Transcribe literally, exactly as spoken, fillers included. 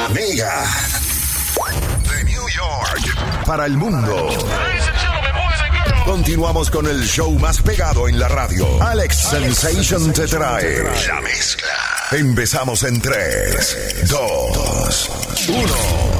La Mega. De New York. Para el mundo. Continuamos con el show más pegado en la radio. Alex Sensation te trae La Mezcla. Empezamos en tres, dos, uno.